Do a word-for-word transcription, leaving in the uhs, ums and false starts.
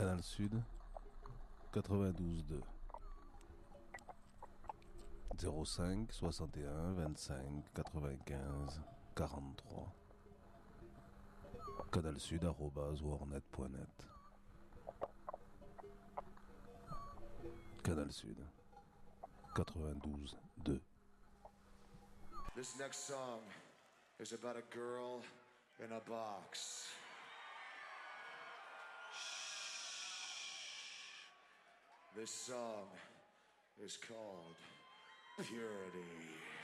Canal Sud, quatre-vingt-douze deux. zéro cinq soixante et un vingt-cinq quatre-vingt-quinze quarante-trois. Canalsud arobase warnet point net. Canal Sud, quatre-vingt-douze deux. This next song is about a girl in a box. This song is called Purity.